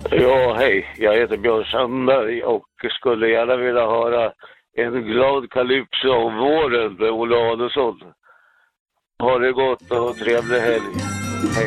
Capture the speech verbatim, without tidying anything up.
Ja, hej. Jag heter Björn Sandberg och skulle gärna vilja höra en glad kalypso om våren med Olle Adelsson. Ha det gott och trevlig helg. Hej.